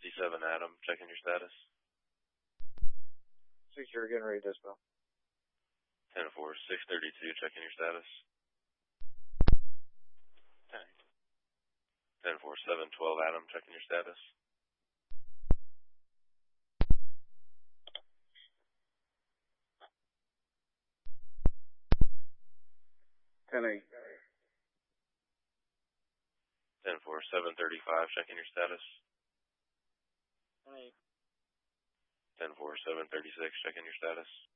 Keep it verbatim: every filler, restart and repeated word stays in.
fifty-seven Adam, checking your status. Secure, getting ready to dispel. ten four, six thirty-two, checking your status. ten four, seven twelve Adam, checking your status. ten eight. ten four, seven thirty-five, checking your status. ten eight. ten four, seven thirty-six, checking your status.